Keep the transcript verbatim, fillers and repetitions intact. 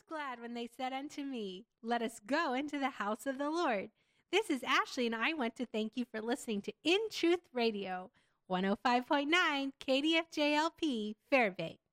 glad when they said unto me, let us go into the house of the Lord. This is Ashley, and I want to thank you for listening to In Truth Radio, one oh five point nine K D F J L P, Fairbanks.